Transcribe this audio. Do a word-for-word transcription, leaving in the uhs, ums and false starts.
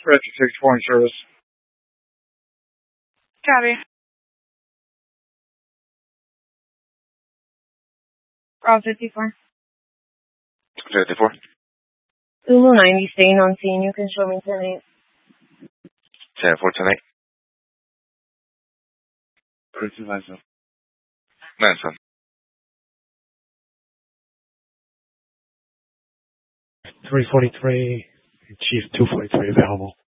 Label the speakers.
Speaker 1: fifty-six point service.
Speaker 2: Copy. Route fifty-four.
Speaker 3: fifty-four.
Speaker 4: Zulu ninety, staying on scene. You can show me ten eight.
Speaker 3: ten four, ten eight.
Speaker 1: thirty-two nine seven.
Speaker 3: nine seven.
Speaker 5: three forty-three, Chief two forty-three available.